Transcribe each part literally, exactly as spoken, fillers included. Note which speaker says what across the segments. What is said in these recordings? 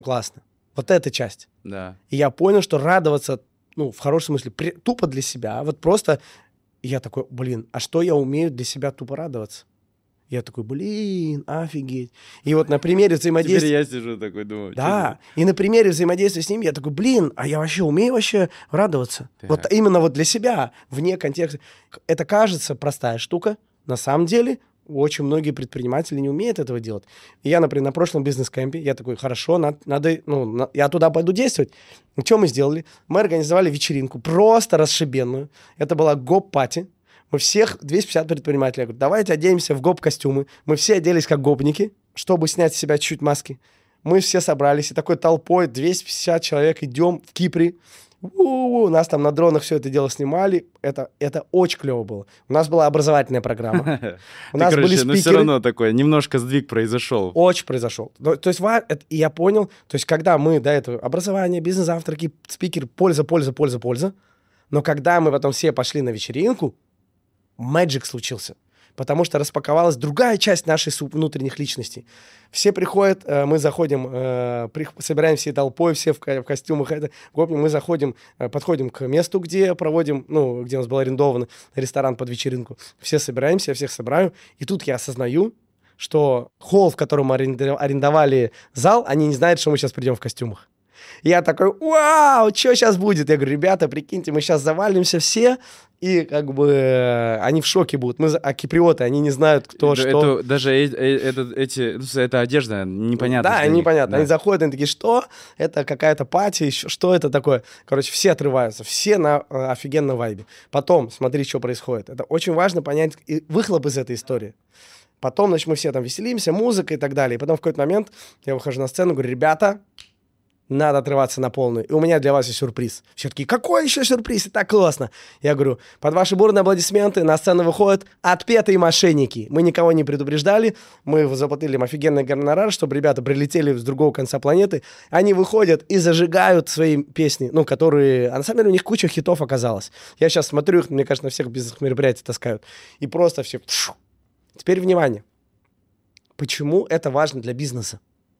Speaker 1: Классно. Вот эта часть.
Speaker 2: Да.
Speaker 1: И я понял, что радоваться, ну, в хорошем смысле, при, тупо для себя. Вот просто я такой, блин, а что я умею для себя тупо радоваться? Я такой, блин, офигеть. И вот на примере взаимодействия...
Speaker 2: Теперь я сижу такой, думаю...
Speaker 1: Да, и на примере взаимодействия с ним я такой, блин, а я вообще умею вообще радоваться?
Speaker 2: Так.
Speaker 1: Вот именно вот для себя, вне контекста. Это кажется простая штука. На самом деле очень многие предприниматели не умеют этого делать. И я, например, на прошлом бизнес-кемпе, я такой, хорошо, надо, надо ну, на, я туда пойду действовать. И что мы сделали? Мы организовали вечеринку, просто расшибенную. Это была гоп-пати. Мы всех, двести пятьдесят предпринимателей, я говорю, давайте оденемся в гоп-костюмы. Мы все оделись как гопники, чтобы снять с себя чуть-чуть маски. Мы все собрались, и такой толпой, двести пятьдесят человек, идем в Кипре. У-у-у, нас там на дронах все это дело снимали. Это, это очень клево было. У нас была образовательная программа. У нас были спикеры.
Speaker 2: Но все равно такой, немножко сдвиг произошел.
Speaker 1: Очень произошел. То есть и я понял, то есть когда мы до этого образование, бизнес-завтраки, спикер, польза, польза, польза, польза. Но когда мы потом все пошли на вечеринку, мэджик случился, потому что распаковалась другая часть нашей внутренних личностей. Все приходят, мы заходим, собираем всей толпой, все в костюмах, это, мы заходим, подходим к месту, где проводим, ну, где у нас был арендован ресторан под вечеринку. Все собираемся, я всех собираю, и тут я осознаю, что холл, в котором мы арендовали зал, они не знают, что мы сейчас придем в костюмах. Я такой, вау, что сейчас будет? Я говорю, ребята, прикиньте, мы сейчас завалимся все, и как бы они в шоке будут. Мы, а киприоты, они не знают, кто
Speaker 2: это,
Speaker 1: что.
Speaker 2: Это, даже э, э, это, эти, это одежда непонятно.
Speaker 1: Да, непонятно. Да. Они заходят, они такие, что? Это какая-то пати, что это такое? Короче, все отрываются, все на э, офигенном вайбе. Потом, смотри, что происходит. Это очень важно понять и выхлоп из этой истории. Потом, значит, мы все там веселимся, музыка и так далее. И потом в какой-то момент я выхожу на сцену, говорю, ребята, надо отрываться на полную. И у меня для вас есть сюрприз. Все такие, какой еще сюрприз? Это так классно. Я говорю, под ваши бурные аплодисменты на сцену выходят отпетые мошенники. Мы никого не предупреждали. Мы заплатили им офигенный гонорар, чтобы ребята прилетели с другого конца планеты. Они выходят и зажигают свои песни, ну, которые... А на самом деле у них куча хитов оказалось. Я сейчас смотрю их, мне кажется, на всех бизнес-мероприятиях таскают. И просто все... Теперь внимание. Почему это важно для бизнеса?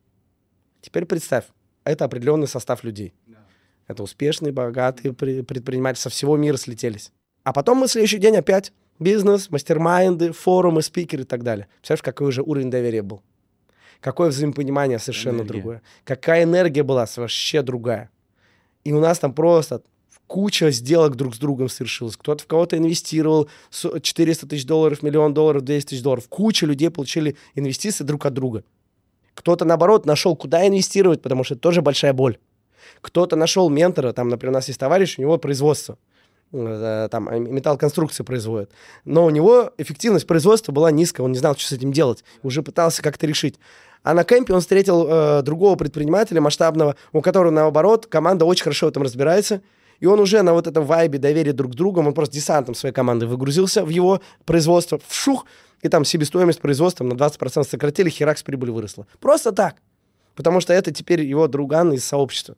Speaker 1: Теперь представь. Это определенный состав людей. Да. Это успешные, богатые предприниматели со всего мира слетелись. А потом мы в следующий день опять бизнес, мастер-майнды, форумы, спикеры и так далее. Представляешь, какой уже уровень доверия был? Какое взаимопонимание совершенно энергия. Другое. Какая энергия была вообще другая. И у нас там просто куча сделок друг с другом совершилась. Кто-то в кого-то инвестировал четыреста тысяч долларов, миллион долларов, двести тысяч долларов. Куча людей получили инвестиции друг от друга. Кто-то, наоборот, нашел, куда инвестировать, потому что это тоже большая боль. Кто-то нашел ментора, там, например, у нас есть товарищ, у него производство, там, металлоконструкции производит. Но у него эффективность производства была низкая, он не знал, что с этим делать, уже пытался как-то решить. А на кемпе он встретил э, другого предпринимателя масштабного, у которого, наоборот, команда очень хорошо в этом разбирается, и он уже на вот этом вайбе доверия друг к другу, он просто десантом своей команды выгрузился в его производство, вшух, и там себестоимость производства на двадцать процентов сократили, херакс прибыль выросла. Просто так. Потому что это теперь его друган из сообщества.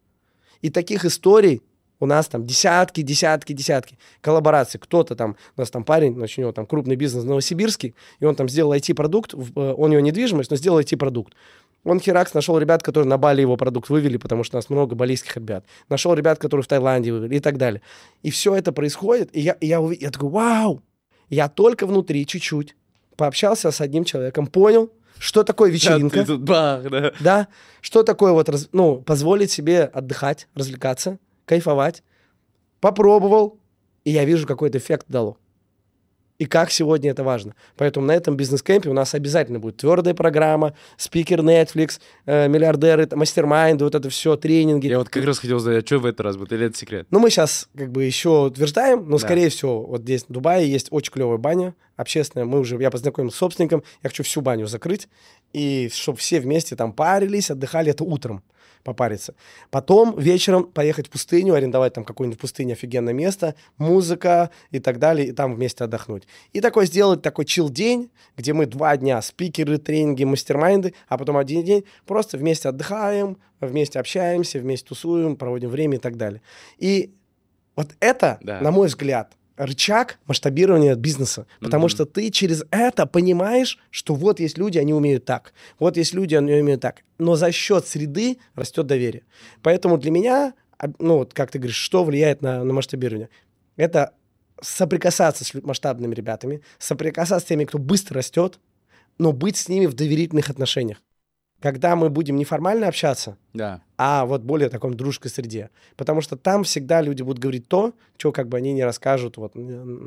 Speaker 1: И таких историй у нас там десятки, десятки, десятки коллабораций. Кто-то там, у нас там парень, значит, у него там крупный бизнес в Новосибирске, и он там сделал ай ти-продукт, он у него недвижимость, но сделал ай ти-продукт. Он херакс нашел ребят, которые на Бали его продукт вывели, потому что у нас много балийских ребят. Нашел ребят, которые в Таиланде вывели и так далее. И все это происходит, и я, и я, увид... я такой, вау! Я только внутри чуть-чуть пообщался с одним человеком, понял, что такое вечеринка.
Speaker 2: Да, ты тут бах, да.
Speaker 1: Да, что такое вот, ну, позволить себе отдыхать, развлекаться, кайфовать. Попробовал, и я вижу, какой это эффект дало. И как сегодня это важно. Поэтому на этом бизнес-кемпе у нас обязательно будет твердая программа, спикер Netflix, э, миллиардеры, мастер-майнды, вот это все, тренинги.
Speaker 2: Я вот как раз хотел сказать, а что в этот раз будет, или это секрет?
Speaker 1: Ну, мы сейчас как бы еще утверждаем, но, да. скорее всего, вот здесь в Дубае есть очень клевая баня общественная. Мы уже, я познакомился с собственником, я хочу всю баню закрыть, и чтобы все вместе там парились, отдыхали, это утром попариться. Потом вечером поехать в пустыню, арендовать там какое-нибудь в пустыне офигенное место, музыка и так далее, и там вместе отдохнуть. И такой сделать такой чил-день, где мы два дня спикеры, тренинги, мастер-майнды, а потом один день просто вместе отдыхаем, вместе общаемся, вместе тусуем, проводим время и так далее. И вот это, да. на мой взгляд, рычаг масштабирования бизнеса. Потому mm-hmm. что ты через это понимаешь, что вот есть люди, они умеют так. Вот есть люди, они умеют так. Но за счет среды растет доверие. Поэтому для меня, ну, вот как ты говоришь, что влияет на, на масштабирование? Это соприкасаться с масштабными ребятами, соприкасаться с теми, кто быстро растет, но быть с ними в доверительных отношениях. Когда мы будем неформально общаться,
Speaker 2: да.
Speaker 1: а вот более таком дружеской среде. Потому что там всегда люди будут говорить то, что как бы они не расскажут вот,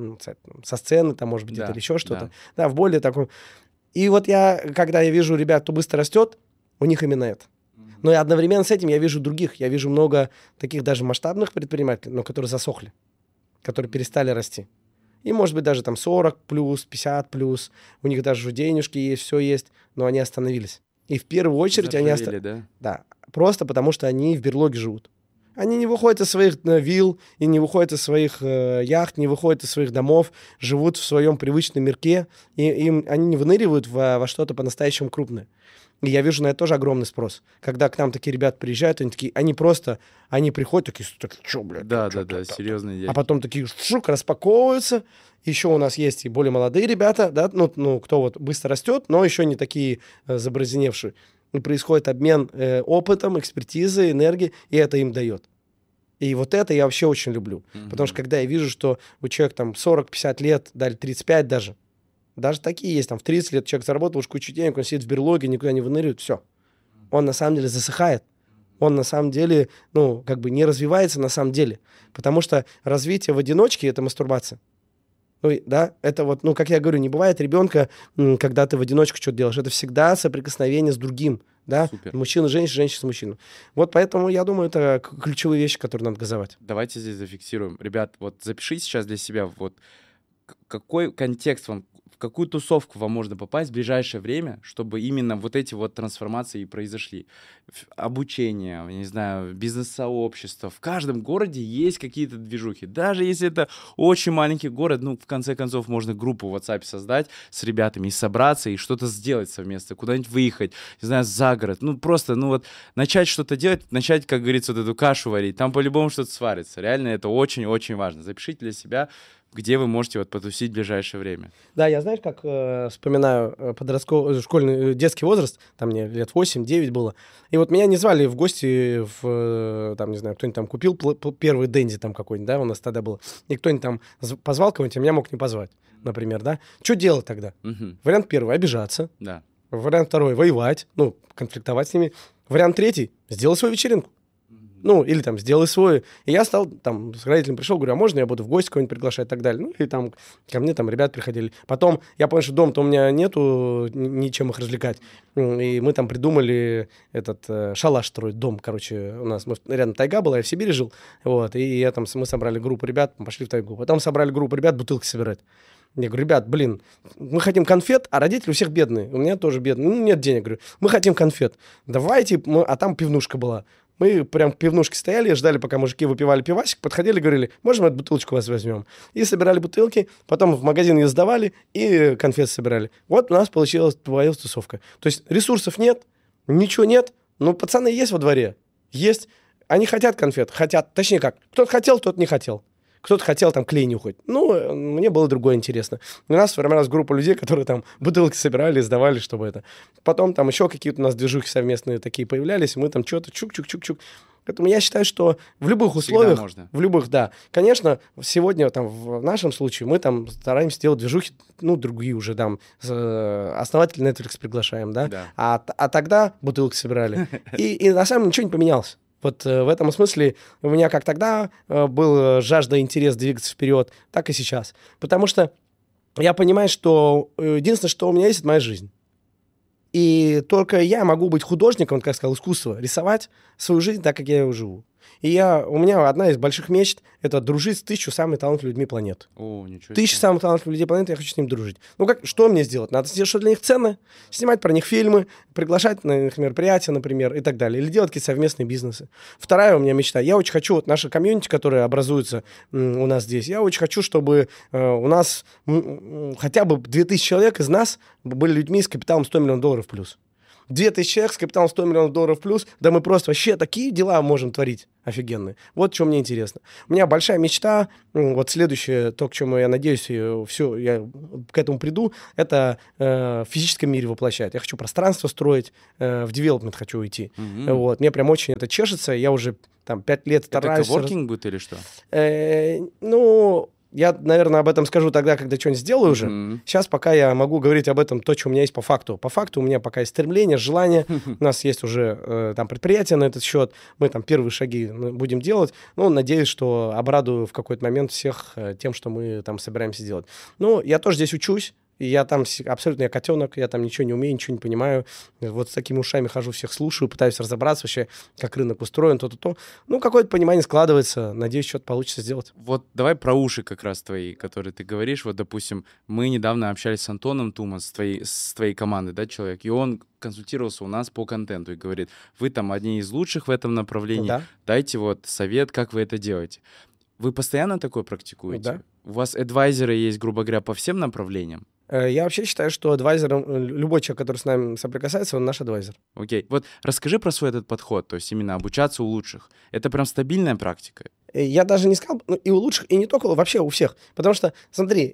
Speaker 1: со сцены, там, может быть, да. где-то или еще что-то. Да. да, в более таком... И вот я, когда я вижу ребят, кто быстро растет, у них именно это. Но и одновременно с этим я вижу других. Я вижу много таких даже масштабных предпринимателей, но которые засохли, которые перестали расти. И, может быть, даже там сорок плюс, пятьдесят плюс. У них даже денежки есть, все есть, но они остановились. И в первую очередь
Speaker 2: Заправили,
Speaker 1: они... Оста...
Speaker 2: да?
Speaker 1: Да, просто потому что они в берлоге живут. Они не выходят из своих э, вилл, и не выходят из своих э, яхт, не выходят из своих домов, живут в своем привычном мирке, и им, они не выныривают во, во что-то по-настоящему крупное. И я вижу на это тоже огромный спрос. Когда к нам такие ребята приезжают, они такие, они просто, они приходят, такие, такие, что, блядь?
Speaker 2: Да,
Speaker 1: чё,
Speaker 2: да, да, серьезные дядьки.
Speaker 1: А потом такие, шук, распаковываются. Еще у нас есть и более молодые ребята, да, ну, ну кто вот быстро растет, но еще не такие э, забразневшие. И происходит обмен э, опытом, экспертизой, энергией, и это им дает. И вот это я вообще очень люблю. Mm-hmm. Потому что когда я вижу, что у человека там сорок-пятьдесят лет, дали тридцать пять даже, даже такие есть, там в тридцать лет человек заработал уж кучу денег, он сидит в берлоге, никуда не выныривает, все. Он на самом деле засыхает. Он на самом деле, ну, как бы не развивается на самом деле. Потому что развитие в одиночке — это мастурбация. Ну, да, это вот, ну, как я говорю, не бывает ребенка, когда ты в одиночку что-то делаешь. Это всегда соприкосновение с другим, да?
Speaker 2: Супер.
Speaker 1: Мужчина, женщина, женщина с мужчиной. Вот поэтому, я думаю, это ключевые вещи, которые надо газовать.
Speaker 2: Давайте здесь зафиксируем. Ребят, вот запишите сейчас для себя, вот какой контекст вам, в какую тусовку вам можно попасть в ближайшее время, чтобы именно вот эти вот трансформации и произошли. Обучение, я не знаю, бизнес-сообщество. В каждом городе есть какие-то движухи. Даже если это очень маленький город, ну, в конце концов, можно группу в WhatsApp создать с ребятами и собраться, и что-то сделать совместно, куда-нибудь выехать, не знаю, за город. Ну, просто, ну вот, начать что-то делать, начать, как говорится, вот эту кашу варить. Там по-любому что-то сварится. Реально это очень-очень важно. Запишите для себя, где вы можете вот потусить в ближайшее время.
Speaker 1: Да, я, знаешь, как э, вспоминаю подростковый, школьный, детский возраст, там мне лет восемь-девять было, и вот меня не звали в гости, в, там, не знаю, кто-нибудь там купил первый Дэнди там какой-нибудь, да, у нас тогда было, и кто-нибудь там позвал кого-нибудь, а меня мог не позвать, например, да. Что делать тогда?
Speaker 2: Угу.
Speaker 1: Вариант первый — обижаться.
Speaker 2: Да.
Speaker 1: Вариант второй — воевать, ну, конфликтовать с ними. Вариант третий — сделать свою вечеринку. Ну, или там, сделай свой. И я стал, там, с родителями пришел, говорю, а можно я буду в гости кого-нибудь приглашать и так далее. Ну, и там ко мне там ребят приходили. Потом я понял, что дома-то у меня нету ничем их развлекать. И мы там придумали этот э, шалаш строить, дом, короче, у нас. Мы, рядом тайга была, я в Сибири жил. Вот, и я там, мы собрали группу ребят, пошли в тайгу. Потом собрали группу ребят бутылки собирать. Я говорю, ребят, блин, мы хотим конфет, а родители у всех бедные. У меня тоже бедные. Ну, нет денег. Говорю, мы хотим конфет. Давайте, мы... а там пивнушка была. Мы прям в пивнушке стояли, ждали, пока мужики выпивали пивасик, подходили, говорили, можно мы эту бутылочку у вас возьмем? И собирали бутылки, потом в магазин ее сдавали и конфеты собирали. Вот у нас получилась твоя тусовка. То есть ресурсов нет, ничего нет, но пацаны есть во дворе, есть. Они хотят конфет, хотят, точнее как, кто-то хотел, кто-то не хотел. Кто-то хотел там клей нюхать. Ну, мне было другое интересно. У нас сформировалась группа людей, которые там бутылки собирали, сдавали, чтобы это. Потом там еще какие-то у нас движухи совместные такие появлялись, и мы там что-то чук-чук-чук-чук. Поэтому я считаю, что в любых условиях,
Speaker 2: можно.
Speaker 1: в любых, да. Конечно, сегодня там в нашем случае мы там стараемся делать движухи, ну, другие уже там, основатель Netflix приглашаем, да.
Speaker 2: да.
Speaker 1: А, а тогда бутылки собирали. И, и на самом деле ничего не поменялось. Вот э, в этом смысле у меня как тогда э, был жажда и интерес двигаться вперед, так и сейчас. Потому что я понимаю, что единственное, что у меня есть, это моя жизнь. И только я могу быть художником, как сказал, искусство, рисовать свою жизнь так, как я ее живу. И я, у меня одна из больших мечт — это дружить с тысячу самых талантливых людьми планеты.
Speaker 2: О, ничего себе.
Speaker 1: Тысяча самых талантливых людей планеты, я хочу с ними дружить. Ну, как, что мне сделать? Надо сделать что для них ценное, снимать про них фильмы, приглашать на их мероприятия, например, и так далее. Или делать какие-то совместные бизнесы. Вторая у меня мечта. Я очень хочу, вот наша комьюнити, которая образуется м, у нас здесь, я очень хочу, чтобы э, у нас м, хотя бы две тысячи человек из нас были людьми с капиталом сто миллионов долларов плюс. две тысячи человек с капиталом сто миллионов долларов плюс, да мы просто вообще такие дела можем творить офигенные. Вот что мне интересно. У меня большая мечта, вот следующее, то, к чему я надеюсь, все, я к этому приду, это э, в физическом мире воплощать. Я хочу пространство строить, э, в девелопмент хочу уйти. Mm-hmm. Вот. Мне прям очень это чешется, я уже там пять лет стараюсь.
Speaker 2: Это коворкинг будет или что?
Speaker 1: Э, ну... Я, наверное, об этом скажу тогда, когда что-нибудь сделаю уже. Mm-hmm. Сейчас пока я могу говорить об этом, то, что у меня есть по факту. По факту у меня пока есть стремление, желание. У нас есть уже э, там предприятие на этот счет. Мы там первые шаги будем делать. Ну, надеюсь, что обрадую в какой-то момент всех э, тем, что мы там собираемся делать. Ну, я тоже здесь учусь. И я там абсолютно я котенок, я там ничего не умею, ничего не понимаю. Вот с такими ушами хожу, всех слушаю, пытаюсь разобраться вообще, как рынок устроен, то-то, то. Ну, какое-то понимание складывается. Надеюсь, что-то получится сделать.
Speaker 2: Вот давай про уши как раз твои, которые ты говоришь. Вот, допустим, мы недавно общались с Антоном Тума, с твоей, с твоей командой, да, человек, и он консультировался у нас по контенту и говорит, вы там одни из лучших в этом направлении,
Speaker 1: да.
Speaker 2: Дайте вот совет, как вы это делаете. Вы постоянно такое практикуете?
Speaker 1: Да.
Speaker 2: У вас адвайзеры есть, грубо говоря, по всем направлениям?
Speaker 1: Я вообще считаю, что адвайзером, любой человек, который с нами соприкасается, он наш адвайзер.
Speaker 2: Окей. Вот расскажи про свой этот подход, то есть именно обучаться у лучших. Это прям стабильная практика?
Speaker 1: Я даже не сказал, ну, и у лучших, и не только, вообще у всех. Потому что, смотри,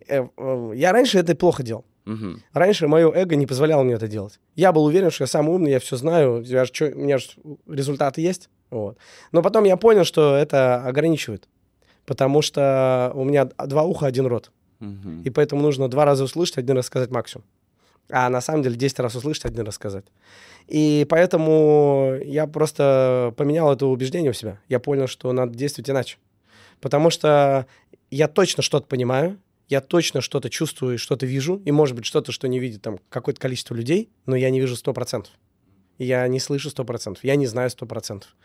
Speaker 1: я раньше это плохо делал.
Speaker 2: Угу.
Speaker 1: Раньше мое эго не позволяло мне это делать. Я был уверен, что я самый умный, я все знаю, я ж, чё, у меня же результаты есть. Вот. Но потом я понял, что это ограничивает. Потому что у меня два уха, один рот.
Speaker 2: Угу.
Speaker 1: И поэтому нужно два раза услышать, один раз сказать максимум. А на самом деле десять раз услышать, один раз сказать. И поэтому я просто поменял это убеждение у себя. Я понял, что надо действовать иначе. Потому что я точно что-то понимаю, я точно что-то чувствую, что-то вижу, и, может быть, что-то, что не видит там какое-то количество людей, но я не вижу сто процентов. Я не слышу сто процентов, я не знаю сто процентов.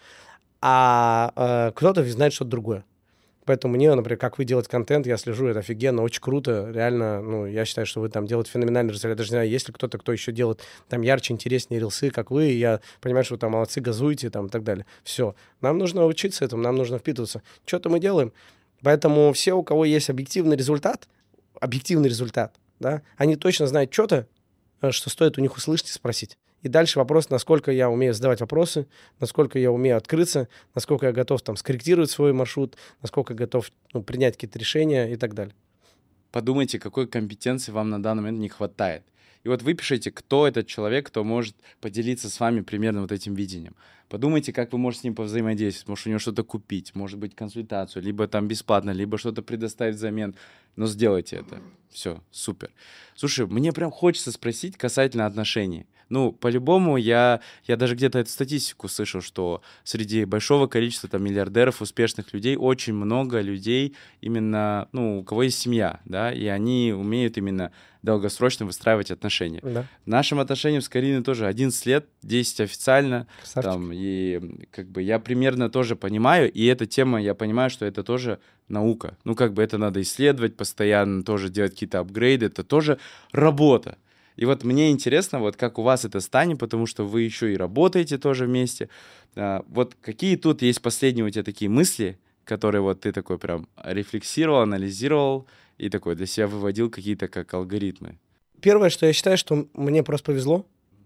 Speaker 1: А э, кто-то знает что-то другое. Поэтому мне, например, как вы делаете контент, я слежу, это офигенно, очень круто, реально, ну, я считаю, что вы там делаете феноменальный результат. Я даже не знаю, есть ли кто-то, кто еще делает там ярче, интереснее рилсы, как вы, и я понимаю, что вы там молодцы, газуете там и так далее. Все. Нам нужно учиться этому, нам нужно впитываться. Что-то мы делаем. Поэтому все, у кого есть объективный результат, объективный результат, да, они точно знают что-то, что стоит у них услышать и спросить. И дальше вопрос, насколько я умею задавать вопросы, насколько я умею открыться, насколько я готов там скорректировать свой маршрут, насколько я готов ну, принять какие-то решения и так далее.
Speaker 2: Подумайте, какой компетенции вам на данный момент не хватает. И вот вы пишите, кто этот человек, кто может поделиться с вами примерно вот этим видением. Подумайте, как вы можете с ним повзаимодействовать. Может, у него что-то купить, может быть, консультацию, либо там бесплатно, либо что-то предоставить взамен. Но сделайте это. Все, супер. Слушай, мне прям хочется спросить касательно отношений. Ну, по-любому, я, я даже где-то эту статистику слышал, что среди большого количества там миллиардеров, успешных людей, очень много людей именно, ну, у кого есть семья, да, и они умеют именно долгосрочно выстраивать отношения.
Speaker 1: Да.
Speaker 2: Нашим отношениям с Кариной тоже одиннадцать лет, десять официально. Там, и как бы я примерно тоже понимаю, и эта тема, я понимаю, что это тоже наука. Ну, как бы это надо исследовать постоянно, тоже делать какие-то апгрейды, это тоже работа. И вот мне интересно, вот как у вас это станет, потому что вы еще и работаете тоже вместе. А, вот какие тут есть последние у тебя такие мысли, которые вот ты такой прям рефлексировал, анализировал и такой для себя выводил какие-то как алгоритмы?
Speaker 1: Первое, что я считаю, что мне просто повезло.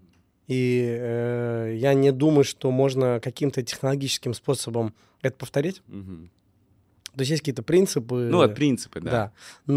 Speaker 1: И э, я не думаю, что можно каким-то технологическим способом это повторить.
Speaker 2: Угу.
Speaker 1: То есть есть какие-то принципы.
Speaker 2: Ну, вот принципы, да.
Speaker 1: Да.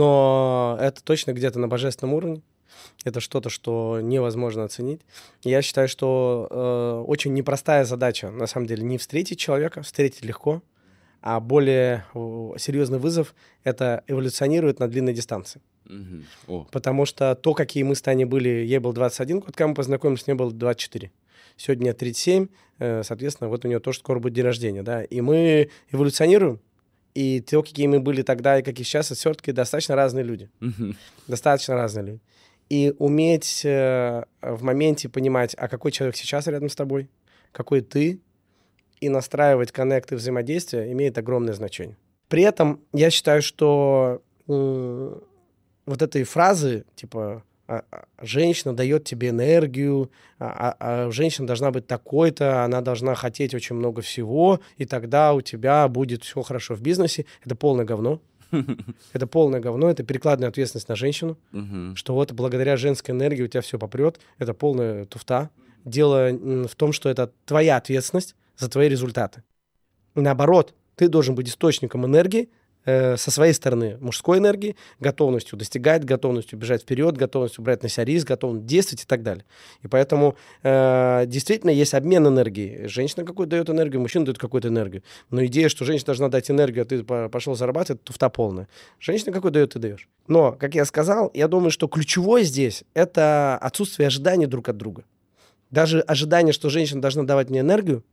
Speaker 1: Но это точно где-то на божественном уровне. Это что-то, что невозможно оценить. И я считаю, что э, очень непростая задача, на самом деле, не встретить человека, встретить легко, а более э, серьезный вызов — это эволюционировать на длинной дистанции.
Speaker 2: Mm-hmm. О.
Speaker 1: Потому что то, какие мы с Таней были, ей был двадцать один год, когда мы познакомились, мне было двадцать четыре. Сегодня тридцать семь, э, соответственно, вот у нее тоже скоро будет день рождения, да, и мы эволюционируем. И то, какие мы были тогда и какие сейчас, это все-таки достаточно разные люди.
Speaker 2: Mm-hmm. Достаточно
Speaker 1: разные люди. И уметь э, в моменте понимать, а какой человек сейчас рядом с тобой, какой ты, и настраивать коннекты взаимодействия имеет огромное значение. При этом я считаю, что э, вот этой фразы, типа, а, а, женщина дает тебе энергию, а, а, а женщина должна быть такой-то, она должна хотеть очень много всего, и тогда у тебя будет все хорошо в бизнесе, это полное говно. Это полное говно, это перекладная ответственность на женщину,
Speaker 2: uh-huh.
Speaker 1: что вот благодаря женской энергии у тебя все попрет, это полная туфта. Дело в том, что это твоя ответственность за твои результаты. Наоборот, ты должен быть источником энергии э, со своей стороны, мужской энергии, готовностью достигать, готовностью бежать вперед, готовностью брать на себя риск, готовностью действовать и так далее. И поэтому э, действительно есть обмен энергией. Женщина какую-то дает энергию, мужчина дает какую-то энергию. Но идея, что женщина должна дать энергию, а ты пошел зарабатывать, это туфта полная. Женщина какую дает, ты даешь. Но, как я сказал, я думаю, что ключевое здесь — это отсутствие ожиданий друг от друга. Даже ожидание, что женщина должна давать мне энергию,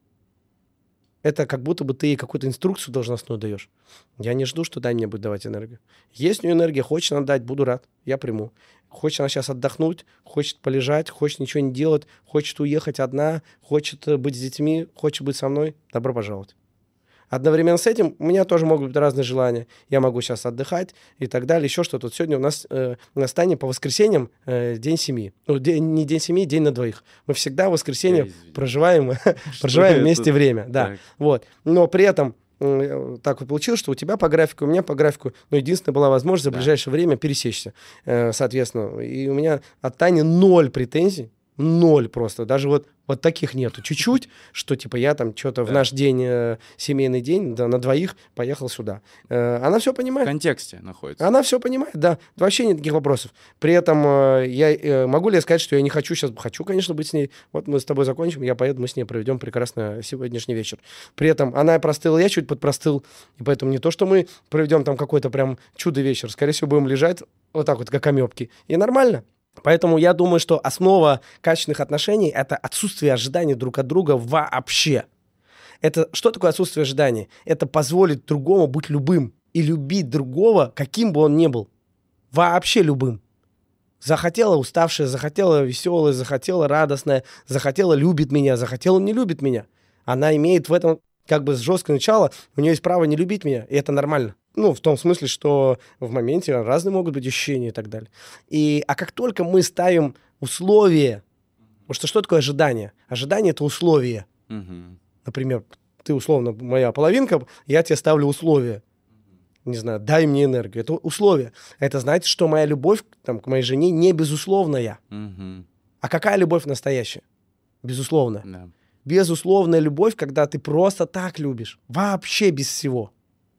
Speaker 1: это как будто бы ты ей какую-то инструкцию должностную даешь. Я не жду, что дай мне будет давать энергию. Есть у нее энергия, хочет она дать, буду рад, я приму. Хочет она сейчас отдохнуть, хочет полежать, хочет ничего не делать, хочет уехать одна, хочет быть с детьми, хочет быть со мной, добро пожаловать. Одновременно с этим у меня тоже могут быть разные желания. Я могу сейчас отдыхать и так далее, еще что-то. Вот сегодня у нас э, на стане по воскресеньям э, день семьи. Ну, день, не день семьи, день на двоих. Мы всегда в воскресенье проживаем, проживаем вместе время. Да. Вот. Но при этом э, так вот получилось, что у тебя по графику, у меня по графику, но единственная была возможность за да. ближайшее время пересечься. Э, соответственно. И у меня от Тани ноль претензий. Ноль просто. Даже вот, вот таких нету. Чуть-чуть, что типа я там что-то да. в наш день, э, семейный день, да, на двоих поехал сюда. Э, она все понимает.
Speaker 2: В контексте находится.
Speaker 1: Она все понимает, да. Вообще нет никаких вопросов. При этом э, я э, могу ли я сказать, что я не хочу сейчас? Хочу, конечно, быть с ней. Вот мы с тобой закончим, я поеду, мы с ней проведем прекрасно сегодняшний вечер. При этом она простыла, я чуть подпростыл. И поэтому не то, что мы проведем там какой-то прям чудо-вечер. Скорее всего, будем лежать вот так вот, как амебки. И нормально. Поэтому я думаю, что основа качественных отношений — это отсутствие ожиданий друг от друга вообще. Это что такое отсутствие ожиданий? Это позволить другому быть любым и любить другого, каким бы он ни был. Вообще любым. Захотела уставшая, захотела веселая, захотела радостная, захотела любит меня, захотела не любит меня. Она имеет в этом как бы жесткое начало, у нее есть право не любить меня, и это нормально. Ну, в том смысле, что в моменте разные могут быть ощущения и так далее. И, а как только мы ставим условия, потому что что такое ожидание? Ожидание — это условие.
Speaker 2: Угу.
Speaker 1: Например, ты условно моя половинка, я тебе ставлю условия. Не знаю, дай мне энергию. Это условие. Это значит, что моя любовь там, к моей жене не безусловная.
Speaker 2: Угу.
Speaker 1: А какая любовь настоящая? Безусловно.
Speaker 2: Да.
Speaker 1: Безусловная любовь, когда ты просто так любишь. Вообще без всего.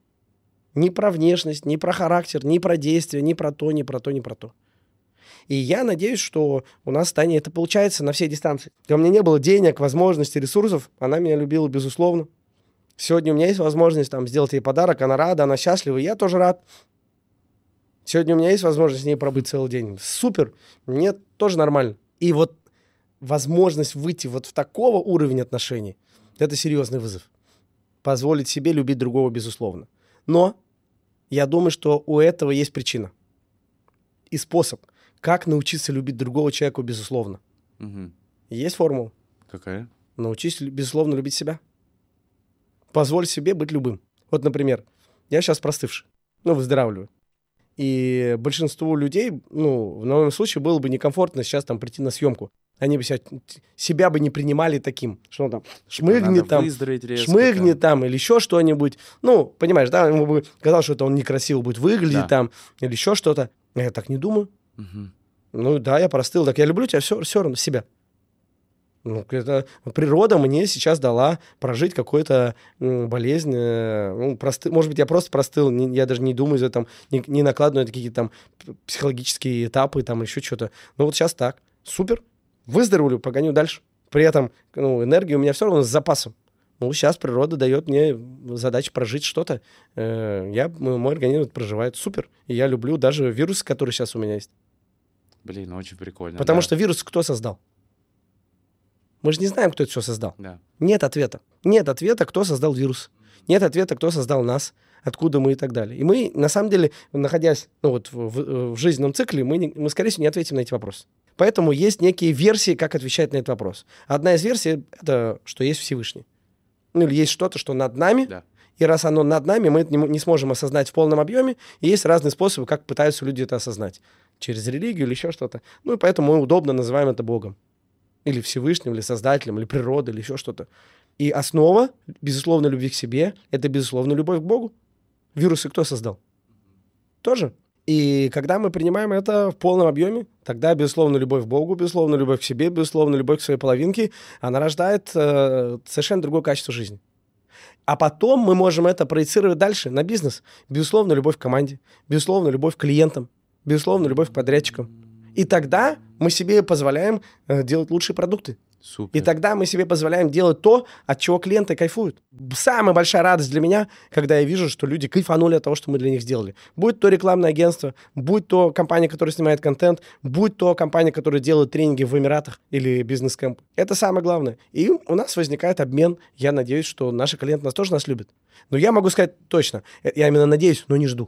Speaker 1: Ни про внешность, ни про характер, ни про действие, ни про то, ни про то, ни про то. И я надеюсь, что у нас с Таней это получается на всей дистанции. У меня не было денег, возможностей, ресурсов. Она меня любила, безусловно. Сегодня у меня есть возможность там, сделать ей подарок. Она рада, она счастлива, и я тоже рад. Сегодня у меня есть возможность с ней пробыть целый день. Супер. Мне тоже нормально. И вот возможность выйти вот в такого уровня отношений — это серьезный вызов. Позволить себе любить другого, безусловно. Но я думаю, что у этого есть причина и способ, как научиться любить другого человека, безусловно.
Speaker 2: Угу.
Speaker 1: Есть формула.
Speaker 2: Какая?
Speaker 1: Научись, безусловно, любить себя. Позволь себе быть любым. Вот, например, я сейчас простывший, ну, выздоравливаю. И большинству людей, ну, в моем случае было бы некомфортно сейчас там прийти на съемку. Они бы себя, себя бы не принимали таким, что он там шмыгни там, шмыгни там. там, или еще что-нибудь. Ну, понимаешь, да, ему бы казалось, что это он некрасиво будет выглядеть да. там, или еще что-то. Я так не думаю.
Speaker 2: Угу.
Speaker 1: Ну да, я простыл, так я люблю тебя все, все равно, себя. Ну, это природа мне сейчас дала прожить какую-то ну, болезнь. Ну, просты... Может быть, я просто простыл, не, я даже не думаю, за там, не, не накладываю какие-то там психологические этапы, там еще что-то. Ну вот сейчас так. Супер. Выздоровлю, погоню дальше. При этом ну, энергия у меня все равно с запасом. Ну, сейчас природа дает мне задачу прожить что-то. Я, мой организм это проживает. Супер. И я люблю даже вирусы, которые сейчас у меня есть.
Speaker 2: Блин, очень прикольно.
Speaker 1: Потому
Speaker 2: да.
Speaker 1: что вирус кто создал? Мы же не знаем, кто это все создал.
Speaker 2: Да.
Speaker 1: Нет ответа. Нет ответа, кто создал вирус. Нет ответа, кто создал нас, откуда мы и так далее. И мы, на самом деле, находясь ну, вот, в, в, в жизненном цикле, мы, не, мы, скорее всего, не ответим на эти вопросы. Поэтому есть некие версии, как отвечать на этот вопрос. Одна из версий — это что есть Всевышний. Ну, или есть что-то, что над нами. Да. И раз оно над нами, мы это не, не сможем осознать в полном объеме. И есть разные способы, как пытаются люди это осознать. Через религию или еще что-то. Ну, и поэтому мы удобно называем это Богом. Или Всевышним, или Создателем, или природой, или еще что-то. И основа, безусловно, любви к себе — это, безусловно, любовь к Богу. Вирусы кто создал? Тоже. И когда мы принимаем это в полном объеме, тогда, безусловно, любовь к Богу, безусловно, любовь к себе, безусловно, любовь к своей половинке, она рождает э, совершенно другое качество жизни. А потом мы можем это проецировать дальше на бизнес. Безусловно, любовь к команде, безусловно, любовь к клиентам, безусловно, любовь к подрядчикам. И тогда мы себе позволяем э, делать лучшие продукты.
Speaker 2: Супер.
Speaker 1: И тогда мы себе позволяем делать то, от чего клиенты кайфуют. Самая большая радость для меня, когда я вижу, что люди кайфанули от того, что мы для них сделали. Будь то рекламное агентство, будь то компания, которая снимает контент, будь то компания, которая делает тренинги в Эмиратах или бизнес-кэмп. Это самое главное. И у нас возникает обмен. Я надеюсь, что наши клиенты нас тоже нас любят. Но я могу сказать точно, я именно надеюсь, но не жду.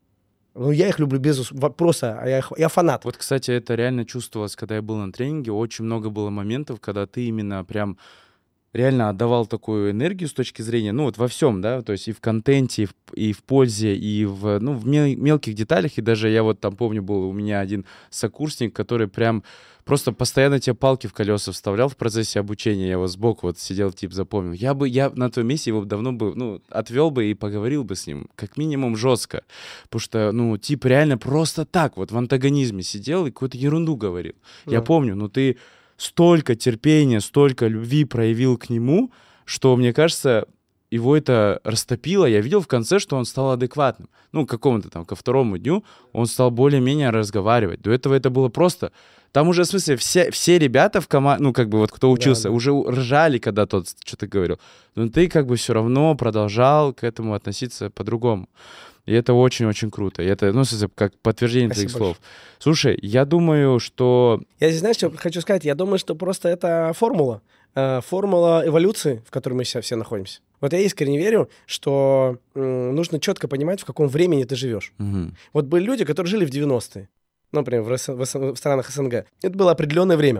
Speaker 1: Ну, я их люблю без вопроса, а я, я фанат.
Speaker 2: Вот, кстати, это реально чувствовалось, когда я был на тренинге. Очень много было моментов, когда ты именно прям реально отдавал такую энергию с точки зрения, ну, вот во всем, да, то есть и в контенте, и в, и в пользе, и в, ну, в мел- мелких деталях. И даже я вот там помню, был у меня один сокурсник, который прям просто постоянно тебе палки в колеса вставлял в процессе обучения. Я его сбоку вот сидел, тип, запомнил. Я бы, я на твоем месте его давно бы, ну, отвел бы и поговорил бы с ним, как минимум жестко. Потому что, ну, тип реально просто так вот в антагонизме сидел и какую-то ерунду говорил. Да. Я помню, ну, ты столько терпения, столько любви проявил к нему, что, мне кажется, его это растопило. Я видел в конце, что он стал адекватным. Ну, к какому-то там, ко второму дню он стал более-менее разговаривать. До этого это было просто... Там уже, в смысле, все, все ребята в команде, ну, как бы вот кто учился, да, да. уже ржали, когда тот что-то говорил. Но ты как бы все равно продолжал к этому относиться по-другому. И это очень-очень круто. И это, ну, как подтверждение Спасибо твоих слов. Большое. Слушай, я думаю, что...
Speaker 1: Я здесь, знаешь, что хочу сказать? Я думаю, что просто это формула. Э, формула эволюции, в которой мы сейчас все находимся. Вот я искренне верю, что э, нужно четко понимать, в каком времени ты живешь.
Speaker 2: Угу.
Speaker 1: Вот были люди, которые жили в девяностые. Например, в, РС, в, СН, в странах СНГ. Это было определенное время.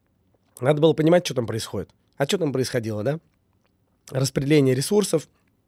Speaker 1: Надо было понимать, что там происходит. А что там происходило, да? Распределение ресурсов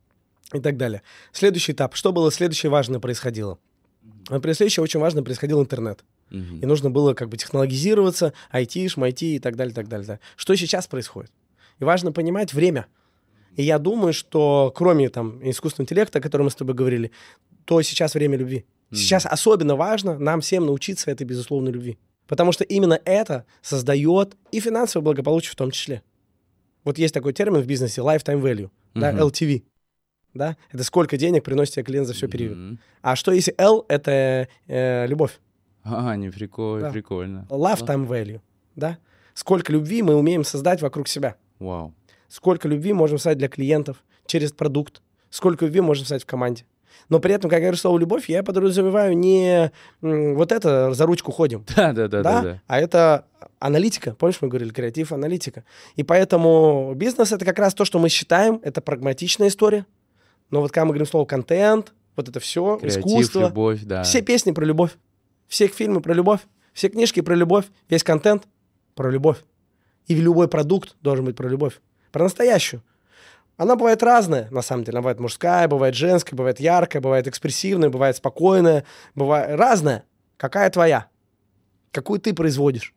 Speaker 1: и так далее. Следующий этап. Что было следующее важное происходило? Например, следующее очень важно происходил интернет. Mm-hmm. И нужно было как бы технологизироваться, айтиш, майти и так далее, так далее. Что сейчас происходит? И важно понимать время. И я думаю, что кроме там искусственного интеллекта, о котором мы с тобой говорили, то сейчас время любви. Сейчас особенно важно нам всем научиться этой безусловной любви. Потому что именно это создает и финансовое благополучие в том числе. Вот есть такой термин в бизнесе lifetime value, uh-huh. да, эл ти ви. Да? Это сколько денег приносит тебе клиент за все период. Uh-huh. А что если L — это э, любовь?
Speaker 2: А, не прикольно, да. прикольно.
Speaker 1: Lifetime value. Да? Сколько любви мы умеем создать вокруг себя.
Speaker 2: Wow.
Speaker 1: Сколько любви можем создать для клиентов через продукт. Сколько любви можем создать в команде. Но при этом, когда я говорю слово «любовь», я подразумеваю не м, вот это «за ручку ходим».
Speaker 2: Да, да, да, да, да.
Speaker 1: А это аналитика. Помнишь, мы говорили, креатив, аналитика. И поэтому бизнес — это как раз то, что мы считаем, это прагматичная история. Но вот когда мы говорим слово «контент», вот это все,
Speaker 2: креатив,
Speaker 1: искусство.
Speaker 2: любовь, да.
Speaker 1: Все песни про любовь. Все фильмы про любовь. Все книжки про любовь. Весь контент про любовь. И любой продукт должен быть про любовь. Про настоящую. Она бывает разная, на самом деле. Она бывает мужская, бывает женская, бывает яркая, бывает экспрессивная, бывает спокойная. Бывает разная. Какая твоя? Какую ты производишь?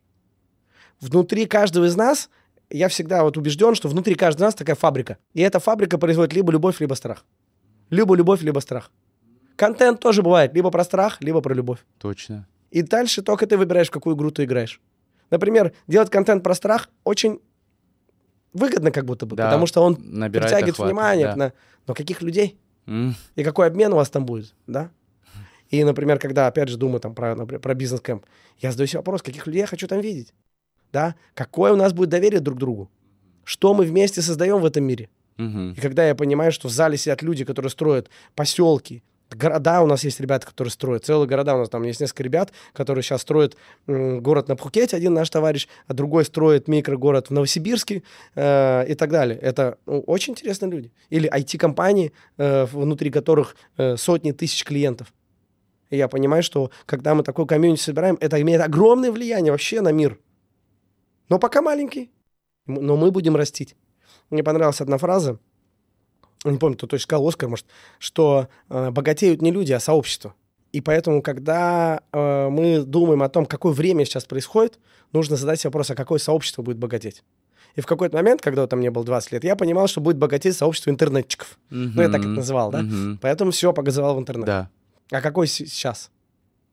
Speaker 1: Внутри каждого из нас, я всегда вот убежден, что внутри каждого из нас такая фабрика. И эта фабрика производит либо любовь, либо страх. Либо любовь, либо страх. Контент тоже бывает либо про страх, либо про любовь.
Speaker 2: Точно.
Speaker 1: И дальше только ты выбираешь, в какую игру ты играешь. Например, делать контент про страх очень... выгодно как будто бы, да, потому что он притягивает охват, внимание. Да. На... Но каких людей? Mm. И какой обмен у вас там будет, да? И, например, когда, опять же, думаю там про, например, про бизнес-кэмп, я задаю себе вопрос, каких людей я хочу там видеть, да? Какое у нас будет доверие друг к другу? Что мы вместе создаем в этом мире?
Speaker 2: Mm-hmm.
Speaker 1: И когда я понимаю, что в зале сидят люди, которые строят поселки, города, у нас есть ребята, которые строят, целые города, у нас там есть несколько ребят, которые сейчас строят м, город на Пхукете, один наш товарищ, а другой строит микрогород в Новосибирске э, и так далее. Это ну, очень интересные люди. Или ай ти-компании, э, внутри которых э, сотни тысяч клиентов. И я понимаю, что когда мы такой комьюнити собираем, это имеет огромное влияние вообще на мир. Но пока маленький. Но мы будем растить. Мне понравилась одна фраза, не помню, кто точно сказал, Оскар, может, что э, богатеют не люди, а сообщество. И поэтому, когда э, мы думаем о том, какое время сейчас происходит, нужно задать себе вопрос, а какое сообщество будет богатеть. И в какой-то момент, когда вот, там мне было двадцать лет, я понимал, что будет богатеть сообщество интернетчиков. Mm-hmm. Ну, я так это называл, да? Mm-hmm. Поэтому все погазовал в интернет.
Speaker 2: Да.
Speaker 1: А какой с- сейчас?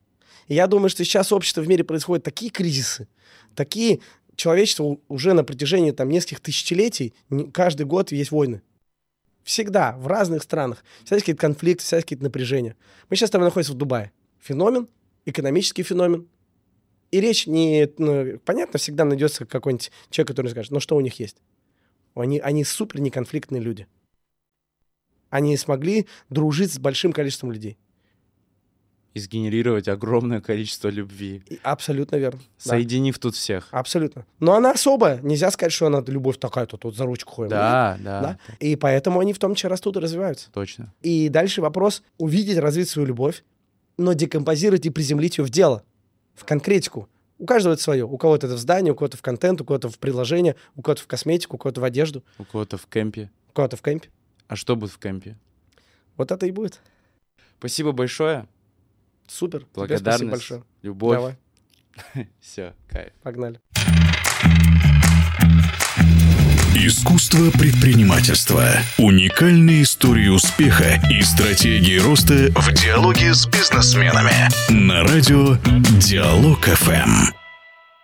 Speaker 1: И я думаю, что сейчас общество в мире происходят такие кризисы, такие... Человечество уже на протяжении там нескольких тысячелетий, каждый год есть войны. Всегда, в разных странах. Всегда есть какие-то конфликты, всегда есть какие-то напряжения. Мы сейчас с тобой находимся в Дубае. Феномен, экономический феномен. И речь не... Ну, понятно, всегда найдется какой-нибудь человек, который скажет, ну что у них есть? Они, они супер неконфликтные люди. Они смогли дружить с большим количеством людей.
Speaker 2: И сгенерировать огромное количество любви.
Speaker 1: И абсолютно верно.
Speaker 2: Соединив да. тут всех.
Speaker 1: Абсолютно. Но она особая. Нельзя сказать, что она любовь такая-то, тут за ручку ходим.
Speaker 2: Да, да,
Speaker 1: да. И поэтому они в том числе растут и развиваются.
Speaker 2: Точно.
Speaker 1: И дальше вопрос увидеть, развить свою любовь, но декомпозировать и приземлить ее в дело, в конкретику. У каждого это свое. У кого-то это в здании, у кого-то в контент, у кого-то в приложение, у кого-то в косметику, у кого-то в одежду.
Speaker 2: У кого-то в кемпе.
Speaker 1: У кого-то в кемпе.
Speaker 2: А что будет в кемпе?
Speaker 1: Вот это и будет.
Speaker 2: Спасибо большое.
Speaker 1: Супер.
Speaker 2: Благодарность,
Speaker 1: большое.
Speaker 2: любовь.
Speaker 1: Давай.
Speaker 2: Все, кайф.
Speaker 1: Погнали.
Speaker 3: Искусство предпринимательства. Уникальные истории успеха и стратегии роста в диалоге с бизнесменами. На радио Диалог эф эм.